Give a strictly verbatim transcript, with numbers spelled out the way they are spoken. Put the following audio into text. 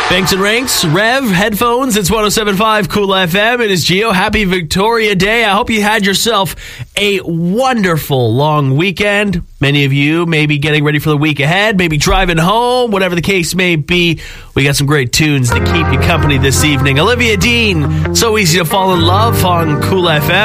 Banks and Ranks, Rev, headphones, it's one oh seven point five Cool F M. It is Gio. Happy Victoria Day. I hope you had yourself a wonderful long weekend. Many of you may be getting ready for the week ahead, maybe driving home, whatever the case may be. We got some great tunes to keep you company this evening. Olivia Dean, So Easy to Fall in Love on Cool F M.